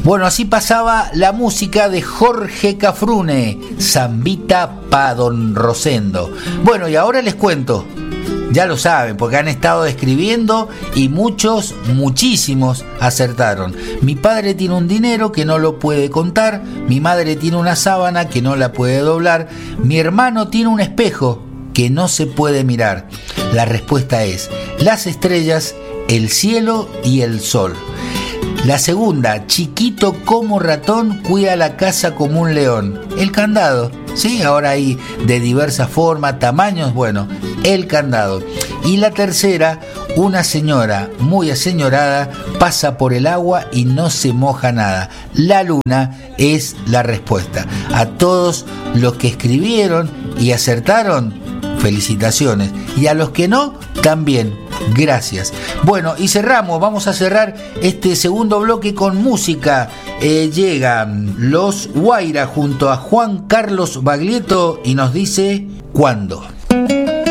Bueno, así pasaba la música de Jorge Cafrune, Zambita pa' Don Rosendo. Bueno, y ahora les cuento, ya lo saben, porque han estado escribiendo y muchísimos acertaron. Mi padre tiene un dinero que no lo puede contar, mi madre tiene una sábana que no la puede doblar, mi hermano tiene un espejo que no se puede mirar. La respuesta es las estrellas, el cielo y el sol. La segunda, chiquito como ratón, cuida la casa como un león. El candado, ¿sí? Ahora hay de diversas formas, tamaños, bueno, el candado. Y la tercera, una señora muy aseñorada pasa por el agua y no se moja nada. La luna es la respuesta. A todos los que escribieron y acertaron, felicitaciones. Y a los que no, también. Gracias. Bueno, y vamos a cerrar este segundo bloque con música. Llegan los Guaira junto a Juan Carlos Baglietto y nos dice ¿cuándo?